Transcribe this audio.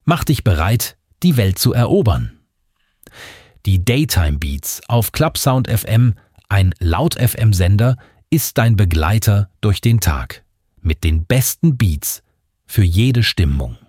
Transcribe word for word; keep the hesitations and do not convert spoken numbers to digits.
Mach dich bereit, die Welt zu erobern. Die Daytime Beats auf Clubsound F M, ein Laut-F M-Sender, ist dein Begleiter durch den Tag. Mit den besten Beats für jede Stimmung.